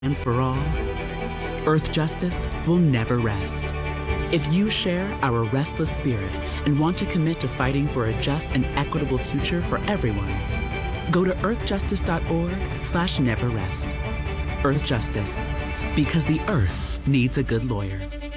Hands for all, Earth Justice will never rest. If you share our restless spirit and want to commit to fighting for a just and equitable future for everyone, go to earthjustice.org/neverrest. Earth Justice, because the Earth needs a good lawyer.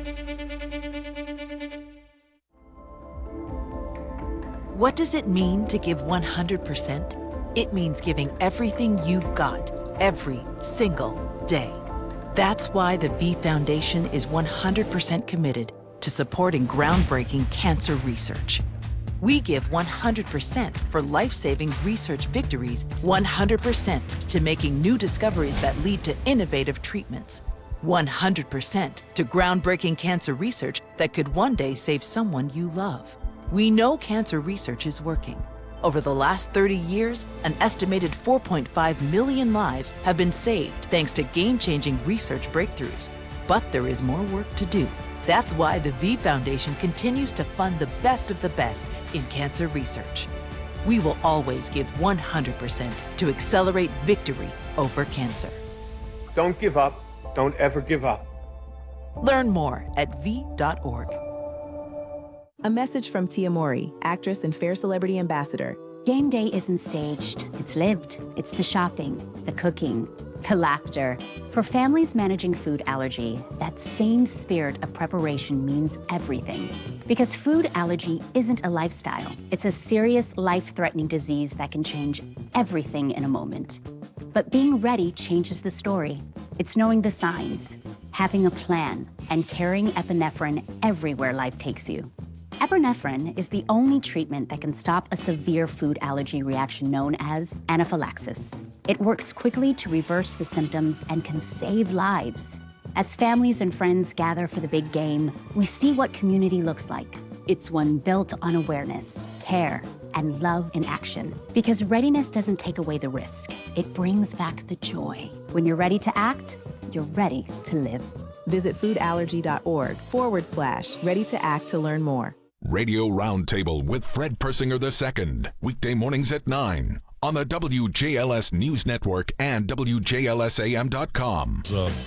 What does it mean to give 100%? It means giving everything you've got, every single day. That's why the V Foundation is 100% committed to supporting groundbreaking cancer research. We give 100% for life-saving research victories, 100% to making new discoveries that lead to innovative treatments, 100% to groundbreaking cancer research that could one day save someone you love. We know cancer research is working. Over the last 30 years, an estimated 4.5 million lives have been saved thanks to game-changing research breakthroughs. But there is more work to do. That's why the V Foundation continues to fund the best of the best in cancer research. We will always give 100% to accelerate victory over cancer. Don't give up. Don't ever give up. Learn more at v.org. A message from Tia Mowry, actress and Fair Celebrity Ambassador. Game day isn't staged, it's lived. It's the shopping, the cooking, the laughter. For families managing food allergy, that same spirit of preparation means everything. Because food allergy isn't a lifestyle. It's a serious, life-threatening disease that can change everything in a moment. But being ready changes the story. It's knowing the signs, having a plan, and carrying epinephrine everywhere life takes you. Epinephrine is the only treatment that can stop a severe food allergy reaction known as anaphylaxis. It works quickly to reverse the symptoms and can save lives. As families and friends gather for the big game, we see what community looks like. It's one built on awareness, care, and love in action. Because readiness doesn't take away the risk. It brings back the joy. When you're ready to act, you're ready to live. Visit foodallergy.org/ready to act to learn more. Radio Roundtable with Fred Persinger II. Weekday mornings at 9 on the WJLS News Network and WJLSAM.com.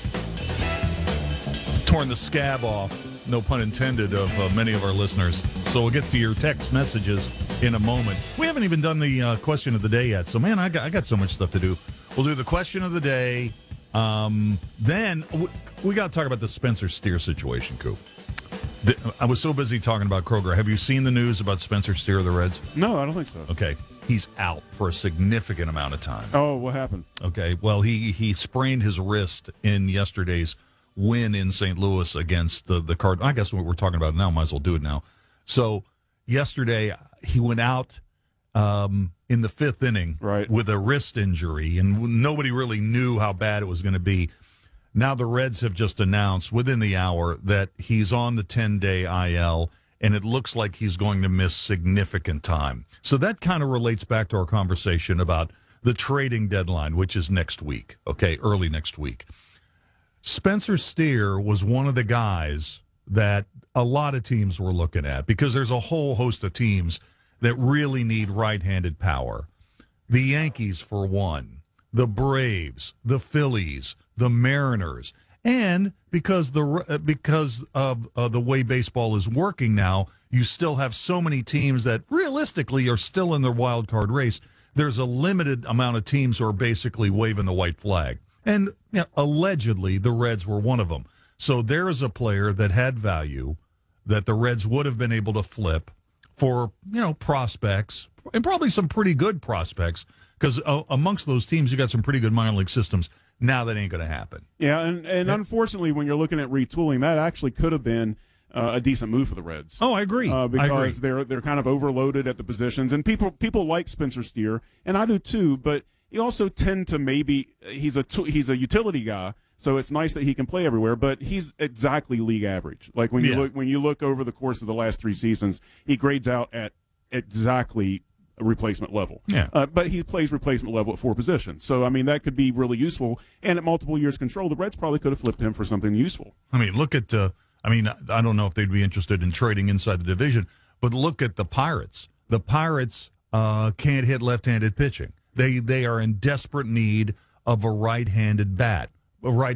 Torn the scab off, no pun intended, of many of our listeners. So we'll get to your text messages in a moment. We haven't even done the question of the day yet. So, man, I got so much stuff to do. We'll do the question of the day. Then we got to talk about the Spencer Steer situation, Coop. I was so busy talking about Kroger. Have you seen the news about Spencer Steer of the Reds? No, I don't think so. Okay. He's out for a significant amount of time. Oh, what happened? Okay. Well, he sprained his wrist in yesterday's win in St. Louis against the Cardinals. I guess what we're talking about now, might as well do it now. So yesterday he went out in the fifth inning with a wrist injury, and nobody really knew how bad it was going to be. Now the Reds have just announced within the hour that he's on the 10-day IL, and it looks like he's going to miss significant time. So that kind of relates back to our conversation about the trading deadline, which is next week, okay, early next week. Spencer Steer was one of the guys that a lot of teams were looking at because there's a whole host of teams that really need right-handed power. The Yankees, for one, the Braves, the Phillies, the Mariners, and because of the way baseball is working now, you still have so many teams that realistically are still in their wild card race. There's a limited amount of teams who are basically waving the white flag. And allegedly, the Reds were one of them. So there is a player that had value that the Reds would have been able to flip for, prospects, and probably some pretty good prospects, because amongst those teams, you got some pretty good minor league systems. Now that ain't going to happen. Yeah, and unfortunately, when you're looking at retooling, that actually could have been a decent move for the Reds. Oh, I agree. Because they're kind of overloaded at the positions, and people like Spencer Steer, and I do too. But you also tend to he's a utility guy, so it's nice that he can play everywhere. But he's exactly league average. Like when you look over the course of the last 3 seasons, he grades out at exactly a replacement level. Yeah. But he plays replacement level at 4 positions. So, I mean, that could be really useful. And at multiple years control, the Reds probably could have flipped him for something useful. I mean, look at, I don't know if they'd be interested in trading inside the division, but look at the Pirates. The Pirates can't hit left-handed pitching. They are in desperate need of a right-handed bat. right